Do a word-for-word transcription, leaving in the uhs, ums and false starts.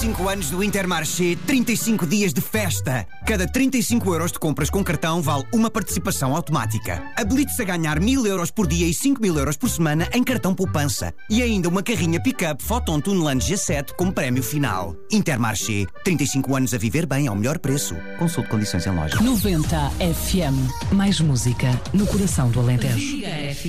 cinco anos do Intermarché, trinta e cinco dias de festa. Cada trinta e cinco euros de compras com cartão vale uma participação automática. Habilite-se a ganhar mil euros por dia e cinco mil euros por semana em cartão poupança. E ainda uma carrinha pick-up Photon Tuneland G sete como prémio final. Intermarché, trinta e cinco anos a viver bem ao melhor preço. Consulte condições em loja. noventa F M. Mais música no coração do Alentejo.